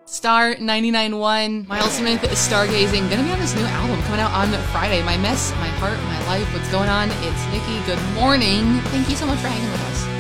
Star 99.1, Miles Smith is stargazing. Gonna be on this new album coming out on Friday. My mess, my heart, my life, what's going on? It's Nikki. Good morning. Thank you so much for hanging with us.